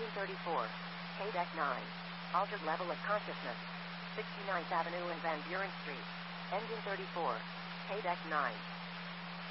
Engine 34. K-Deck 9. Altered level of consciousness. 69th Avenue and Van Buren Street. Engine 34. K-Deck 9.